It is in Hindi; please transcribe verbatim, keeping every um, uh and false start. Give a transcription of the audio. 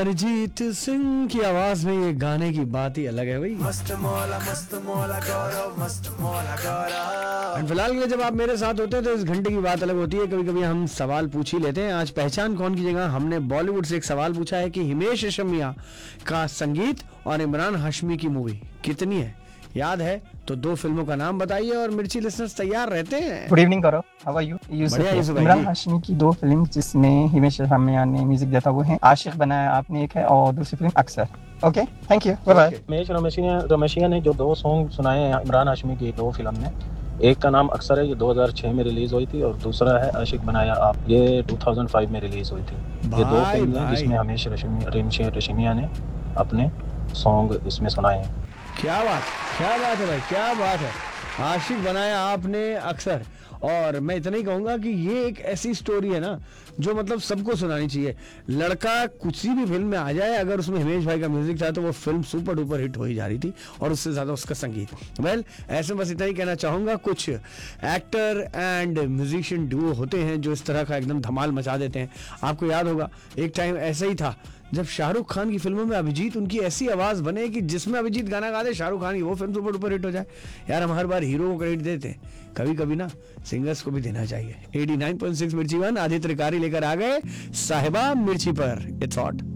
अरिजीत सिंह की आवाज में ये गाने की बात ही अलग है भाई। मस्त मौला मस्त मौला गौरव मस्त मौला गौरव। फिलहाल के लिए जब आप मेरे साथ होते हैं तो इस घंटे की बात अलग होती है। कभी कभी हम सवाल पूछ ही लेते हैं। आज पहचान कौन की जगह हमने बॉलीवुड से एक सवाल पूछा है कि हिमेश रेशमिया का संगीत और इमरान हाशमी की मूवी कितनी है? याद है तो दो फिल्मों का नाम बताइए और मिर्ची लिसनर्स तैयार रहते हैं। Good evening Gaurav, how are you? Yusuf. Imran Hashmi की दो फिल्म जिसमें हिमेश रेशमिया ने म्यूजिक दिया था वो है आशिक बनाया आपने एक है और दूसरी फिल्म अक्सर। Okay, thank you, bye bye. Himesh Reshammiya Reshammiya ने जो दो सॉन्ग सुनाए हैं इमरान हाशमी की दो फिल्म में, एक का नाम अक्सर है, ये दो हज़ार छह में रिलीज हुई थी, और दूसरा है आशिक बनाया आप, ये दो हज़ार पाँच में रिलीज हुई थी। ये दो फिल्म हैं जिसमें हिमेश रेशमिया रेशमिया ने अपने सॉन्ग इसमें सुनाए हैं। क्या बात, क्या बात है भाई, क्या बात है। आशिक बनाया आपने अक्सर। और मैं इतना ही कहूंगा कि ये एक ऐसी स्टोरी है ना जो मतलब सबको सुनानी चाहिए। लड़का कुछ भी फिल्म में आ जाए, अगर उसमें हिमेश भाई का म्यूजिक था तो वो फिल्म सुपर डुपर हिट हो ही जा रही थी, और उससे ज्यादा उसका संगीत। वेल ऐसे बस इतना ही कहना चाहूंगा। कुछ एक्टर एंड म्यूजिशियन डुओ होते हैं जो इस तरह का एकदम धमाल मचा देते हैं। आपको याद होगा एक टाइम ऐसा ही था जब शाहरुख खान की फिल्मों में अभिजीत उनकी ऐसी आवाज बने कि जिसमें अभिजीत गाना गा दे शाहरुख खान की, वो फिल्म सुपर डुपर हिट हो जाए। यार हम हर बार हीरो को क्रेडिट देते हैं, कभी कभी ना सिंगर्स को भी देना चाहिए। नवासी पॉइंट छह मिर्ची वन आदित्य त्रिकारी लेकर आ गए साहिबा मिर्ची पर। It's hot.